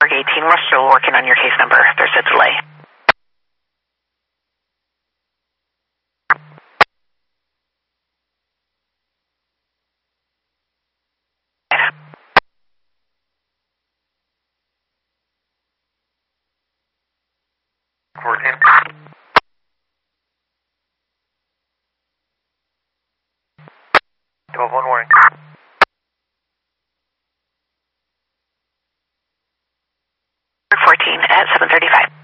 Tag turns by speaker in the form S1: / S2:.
S1: 18, we're still working on your case number. There's a delay.
S2: One warning.
S1: 14 at 7:35.